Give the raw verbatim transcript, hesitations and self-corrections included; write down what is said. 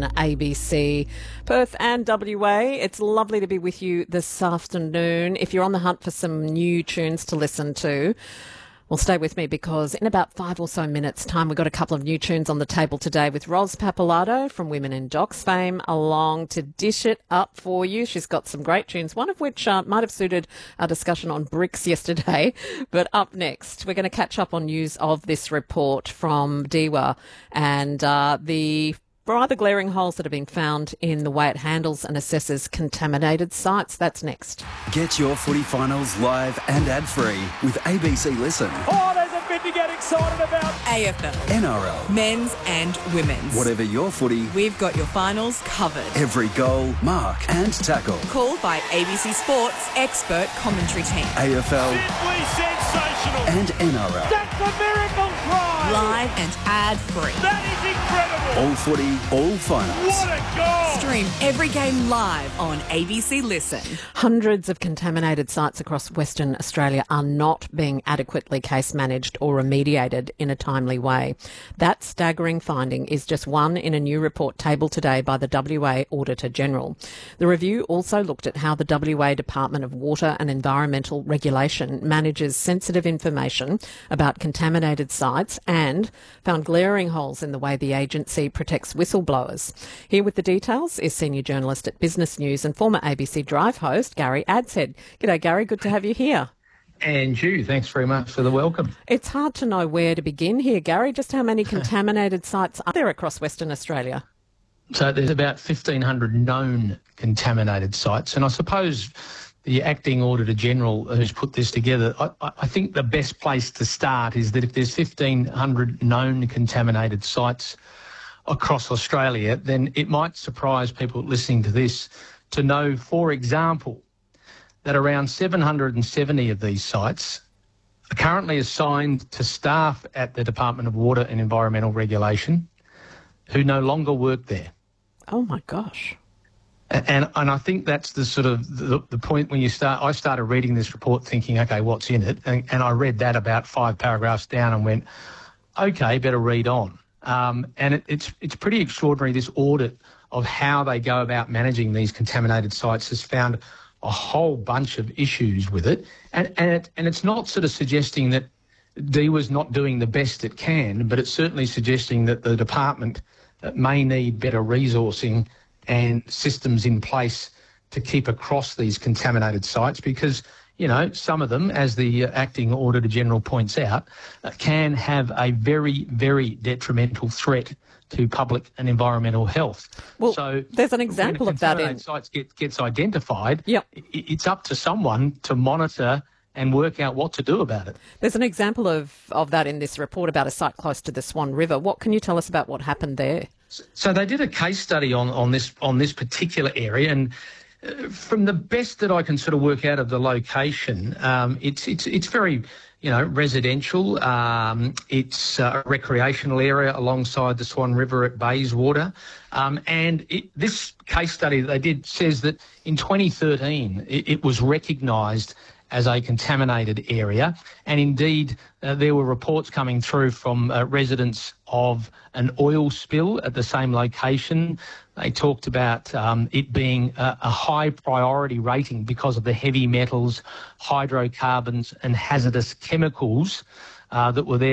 on A B C Perth and W A. It's lovely to be with you this afternoon. If you're on the hunt for some new tunes to listen to, well, stay with me because in about five or so minutes' time, we've got a couple of new tunes on the table today with Ros Pappalardo from Women in Docs fame along to dish it up for you. She's got some great tunes, one of which uh, might have suited our discussion on bricks yesterday. But up next, we're going to catch up on news of this report from DEWA and uh, the rather glaring holes that have been found in the way it handles and assesses contaminated sites. That's next. Get your footy finals live and ad-free with A B C Listen. Oh, there's a bit to get excited about. A F L, N R L, men's and women's. Whatever your footy, we've got your finals covered. Every goal, mark and tackle. Called by A B C Sports expert commentary team. A F L. Simply sensational. And N R L. That's a miracle try. Live and ad-free. That is incredible. All footy, all finals. What a goal. Stream every game live on A B C Listen. Hundreds of contaminated sites across Western Australia are not being adequately case managed or remediated in a timely way. That staggering finding is just one in a new report tabled today by the W A Auditor General. The review also looked at how the W A Department of Water and Environmental Regulation manages sensitive information about contaminated sites and found glaring holes in the way the agency protects whistleblowers. Here with the details is senior journalist at Business News and former A B C Drive host Gary Adshead. G'day, Gary. Good to have you here. And you, thanks very much for the welcome. It's hard to know where to begin here, Gary. Just how many contaminated sites are there across Western Australia? So there's about fifteen hundred known contaminated sites, and I suppose the Acting Auditor General who's put this together, I, I think the best place to start is that if there's fifteen hundred known contaminated sites across Australia, then it might surprise people listening to this to know, for example, that around seven hundred seventy of these sites are currently assigned to staff at the Department of Water and Environmental Regulation who no longer work there. Oh, my gosh. And and I think that's the sort of the, the point when you start. I started reading this report thinking, okay, what's in it? And, and I read that about five paragraphs down and went, okay, better read on. Um, and it, it's it's pretty extraordinary. This audit of how they go about managing these contaminated sites has found a whole bunch of issues with it. And and it, and it's not sort of suggesting that DEWA's not doing the best it can, but it's certainly suggesting that the department may need better resourcing and systems in place to keep across these contaminated sites because, you know, some of them, as the Acting Auditor General points out, uh, can have a very, very detrimental threat to public and environmental health. Well, so there's an example of that in... When sites get, gets identified, yep. it, it's up to someone to monitor and work out what to do about it. There's an example of, of that in this report about a site close to the Swan River. What can you tell us about what happened there? So they did a case study on, on this on this particular area, and uh, from the best that I can sort of work out of the location, um, it's it's it's very you know residential. Um, it's a recreational area alongside the Swan River at Bayswater, um, and it, this case study that they did says that in twenty thirteen it, it was recognised as a contaminated area. And indeed, uh, there were reports coming through from uh, residents of an oil spill at the same location. They talked about um, it being a, a high priority rating because of the heavy metals, hydrocarbons and hazardous chemicals uh, that were there.